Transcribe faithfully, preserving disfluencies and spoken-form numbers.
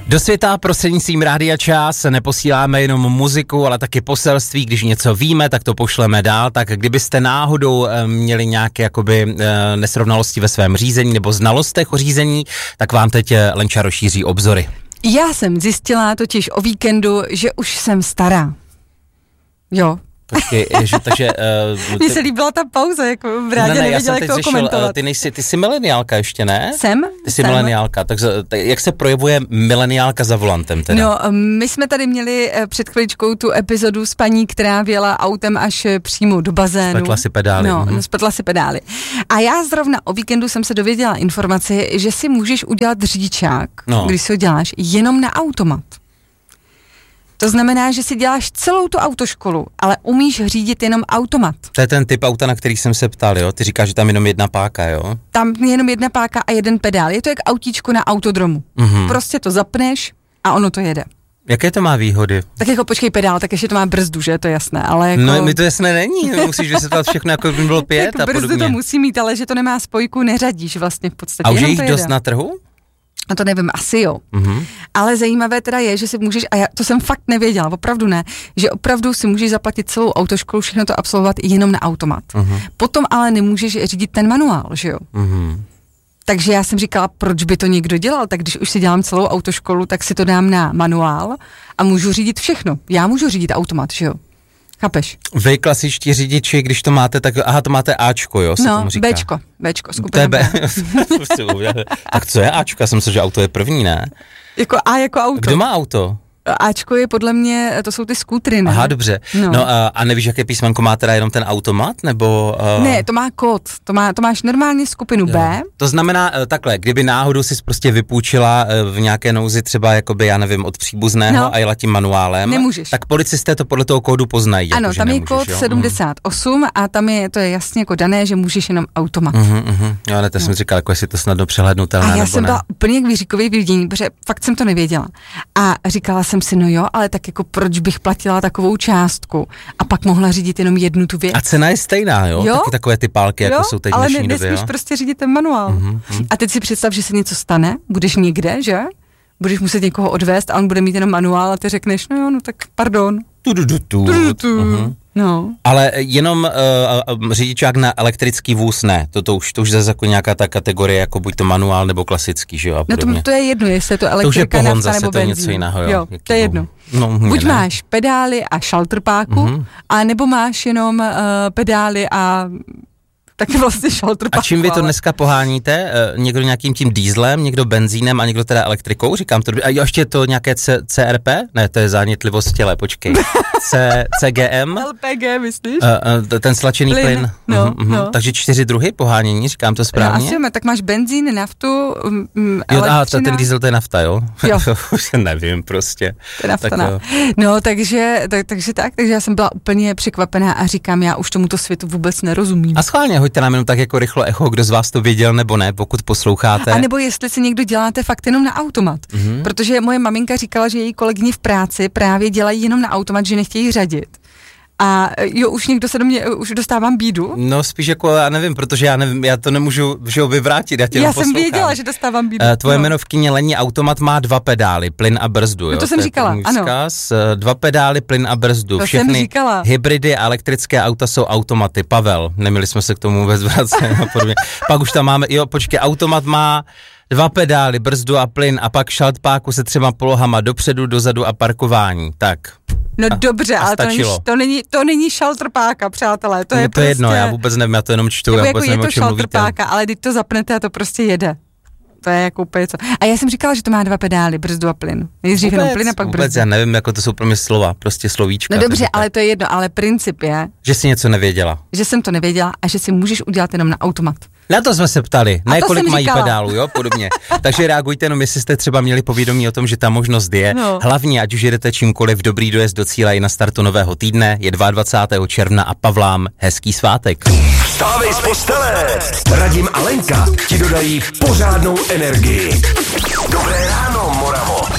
Do světa prostřednictvím Rádia Čas neposíláme jenom muziku, ale taky poselství. Když něco víme, tak to pošleme dál. Tak kdybyste náhodou měli nějaké jakoby nesrovnalosti ve svém řízení nebo znalostech o řízení, tak vám teď Lenča rozšíří obzory. Já jsem zjistila totiž o víkendu, že už jsem stará. Jo. Počkej, ježi, takže... Uh, Mně se líbila ta pauza, jako v rádě ne, ne, nevěděla, jak to komentovat. Ty, nejsi, ty jsi mileniálka ještě, ne? Jsem. Ty jsi mileniálka, takže jak se projevuje mileniálka za volantem teda? No, my jsme tady měli před chviličkou tu epizodu s paní, která vjela autem až přímo do bazénu. Spletla si pedály. No, mm. spletla si pedály. A já zrovna o víkendu jsem se dověděla informaci, že si můžeš udělat řidičák, no. když si ho děláš, jenom na automat. To znamená, že si děláš celou tu autoškolu, ale umíš řídit jenom automat. To je ten typ auta, na který jsem se ptal, jo? Ty říkáš, že tam jenom jedna páka, jo? Tam je jenom jedna páka a jeden pedál. Je to jak autíčko na autodromu. Mm-hmm. Prostě to zapneš a ono to jede. Jaké to má výhody? Tak jako počkej pedál, tak ještě to má brzdu, že? To je jasné, ale jako... No mi to jasné není, musíš vysvětlovat všechno, jako by bylo pět tak a podobně. Brzdu to musí mít, ale že to nemá spojku, neřadíš vlastně v podstatě. A už je jich dost na trhu? A to nevím, asi jo. Mm-hmm. Ale zajímavé teda je, že si můžeš, a já to jsem fakt nevěděla, opravdu ne, že opravdu si můžeš zaplatit celou autoškolu, všechno to absolvovat jenom na automat. Mm-hmm. Potom ale nemůžeš řídit ten manuál, že jo? Mm-hmm. Takže já jsem říkala, proč by to někdo dělal, tak když už si dělám celou autoškolu, tak si to dám na manuál a můžu řídit všechno. Já můžu řídit automat, že jo? Chápeš? Vy klasičtí řidiči, když to máte, tak aha, to máte Ačko, jo, se no, tomu říká. Bčko, Bčko, skupina B. Tak co je Ačko? Já jsem myslel, že auto je první, ne? Jako A jako auto. Kdo má auto? Ačko je podle mě, to jsou ty skútry, ne? Aha, dobře. No, no a, a nevíš, jaké písmenko má teda jenom ten automat, nebo... Uh... Ne, to má kód, to, má, to máš normálně skupinu jo. B. To znamená uh, takhle, kdyby náhodou jsi prostě vypůjčila uh, v nějaké nouzi třeba, jakoby, já nevím, od příbuzného no. a jela tím manuálem, nemůžeš. Tak policisté to podle toho kódu poznají. Ano, jako, tam je kód jo? sedmdesát osm mm. a tam je, to je jasně jako dané, že můžeš jenom automat. Uh-huh, uh-huh. Jo, ne, to no. jsem říkal, jako jestli to snadno přehlednutelné, nebo ne. A já jsem ne. byla úplně jak výříkový vidění, protože fakt jsem to nevěděla. A říkala jsem si, no jo, ale tak jako proč bych platila takovou částku a pak mohla řídit jenom jednu tu věc. A cena je stejná, jo? jo? Taky takové ty pálky, jo? Jako jsou teď ale dnešní ne, době, nesmíš jo? prostě řídit ten manuál. Mm-hmm. A teď si představ, že se něco stane, budeš někde, že? Budeš muset někoho odvést a on bude mít jenom manuál a ty řekneš, no jo, no tak pardon. Tu, tu, tu, tu. Tu, tu. Uh-huh. No. Ale jenom uh, řidičák na elektrický vůz ne, to, to už to už zase jako nějaká ta kategorie, jako buď to manuál nebo klasický, že jo? No to, to je jedno, jestli je to elektrika, to nafta nebo to je benzín. něco jiného, jo. jo to je jedno. No, buď ne. máš pedály a šaltrpáku, uh-huh. a nebo máš jenom uh, pedály a taky vlastně šaltrpáku. A čím vy to dneska poháníte? Uh, někdo nějakým tím dýzlem, někdo benzínem a někdo teda elektrikou? Říkám to. A ještě to nějaké C- CRP? Ne, to je zánětlivost těle, počkej. C- CGM? L P G, myslíš? Uh, uh, ten stlačený plyn. plyn. No, uh-huh, uh-huh. no. Takže čtyři druhy pohánění, říkám to správně? No, asi tak máš benzín, naftu, um, jo, a to, ten diesel, to je nafta, jo? Jo. Nevím prostě. To je nafta, tak, no. no, takže tak, takže tak, takže já jsem byla úplně překvapená a říkám, já už tomuto světu vůbec nerozumím. A schválně, hoďte nám jenom tak jako rychlo echo, kdo z vás to věděl nebo ne, pokud posloucháte. A nebo jestli si někdo děláte fakt jenom na automat. Mm-hmm. Protože moje maminka říkala, že její kolegyně v práci právě dělají jenom na automat, že nechtějí řadit. A jo, už někdo se do mě, už dostávám bídu? No spíš jako, já nevím, protože já nevím, já to nemůžu, že ho vyvrátit, já tě Já jsem poslouchám. Věděla, že dostávám bídu. Uh, tvoje no. jméno v kyně Lení automat má dva pedály, plyn a brzdu, jo? No to jsem to říkala, ano. Vzkaz, dva pedály, plyn a brzdu. To Všechny jsem říkala. hybridy a elektrické auta jsou automaty. Pavel, neměli jsme se k tomu vůbec vracet a podobně. Pak už tam máme, jo, počkej, automat má dva pedály, brzdu a plyn a pak šaltpáku se třema polohama dopředu, dozadu a parkování. Tak. No a, dobře, a ale to není, to není, to není šaltrpáka, přátelé, to no, je to prostě... je jedno, já vůbec nevím, já to jenom čtu, já vůbec jako nevím, je o čem to mluvíte. šaltrpáka, ale když to zapnete a to prostě jede. To je jako úplně co. A já jsem říkala, že to má dva pedály, brzdu a plyn. Nejdřív jenom plyn a pak vůbec, brzdu. Já nevím, jako to jsou pro mě slova, prostě slovíčka. No dobře, ale to je jedno, ale princip je... Že jsi něco nevěděla. Že jsem to nevěděla a že si můžeš udělat jenom na automat. Na to jsme se ptali, ne kolik mají říkala. pedálů, jo, podobně. Takže reagujte jenom, jestli jste třeba měli povědomí o tom, že ta možnost je. No. Hlavně, ať už jedete čímkoliv, dobrý dojezd do cíle i na startu nového týdne, je dvacátého druhého června a Pavlám hezký svátek. Vstávej z postele, Radim a Lenka ti dodají pořádnou energii. Dobré ráno, Morava.